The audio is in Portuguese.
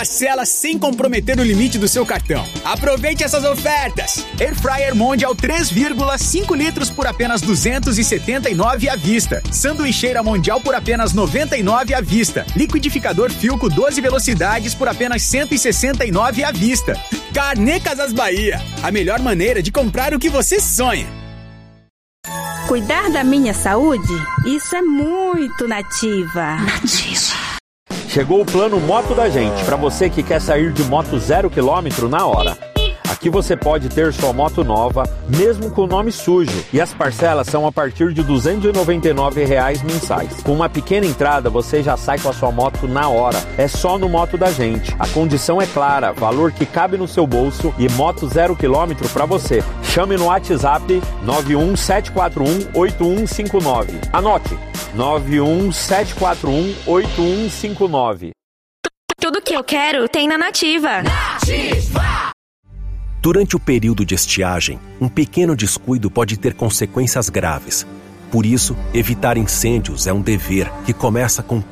Parcela sem comprometer o limite do seu cartão. Aproveite essas ofertas. Air Fryer Mondial 3,5 litros por apenas R$ 279 à vista. Sanduicheira Mondial por apenas R$ 99 à vista. Liquidificador Philco 12 velocidades por apenas R$ 169 à vista. Carnê Casas Bahia. A melhor maneira de comprar o que você sonha. Cuidar da minha saúde? Isso é muito nativa. Chegou o plano Moto da Gente, para você que quer sair de moto 0 km na hora. Aqui você pode ter sua moto nova, mesmo com o nome sujo. E as parcelas são a partir de R$ 299 mensais. Com uma pequena entrada, você já sai com a sua moto na hora. É só no Moto da Gente. A condição é clara, valor que cabe no seu bolso e moto 0 km para você. Chame no WhatsApp 917418159. Anote, 917418159. Tudo que eu quero tem na Nativa. Durante o período de estiagem, um pequeno descuido pode ter consequências graves. Por isso, evitar incêndios é um dever que começa com